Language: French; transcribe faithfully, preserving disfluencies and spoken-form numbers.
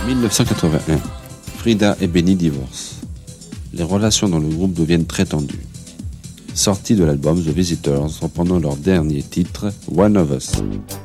dix-neuf cent quatre-vingt-un. Frida et Benny divorcent. Les relations dans le groupe deviennent très tendues. Sortie de l'album The Visitors, reprenant leur dernier titre, One of Us.